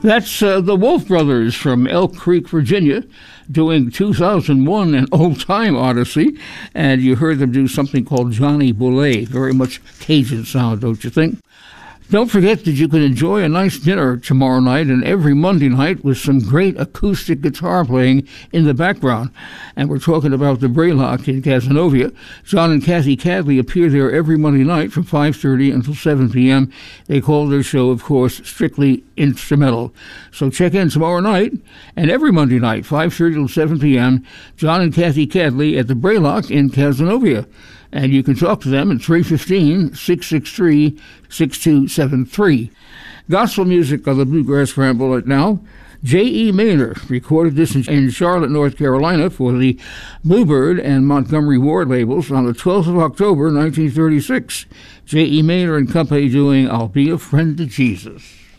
That's the Wolf Brothers from Elk Creek, Virginia, doing 2001, an old-time Odyssey, and you heard them do something called Johnny Boulay. Very much Cajun sound, don't you think? Don't forget that you can enjoy a nice dinner tomorrow night and every Monday night with some great acoustic guitar playing in the background. And we're talking about the Braylock in Cazenovia. John and Kathy Cadley appear there every Monday night from 5:30 until 7 p.m. They call their show, of course, Strictly Instrumental. So check in tomorrow night and every Monday night, 5:30 till 7 p.m., John and Kathy Cadley at the Braylock in Cazenovia. And you can talk to them at 315-663-6273. Gospel music on the Bluegrass Ramble right now. J.E. Maynor recorded this in Charlotte, North Carolina for the Bluebird and Montgomery Ward labels on the 12th of October, 1936. J.E. Maynor and company doing I'll Be a Friend to Jesus.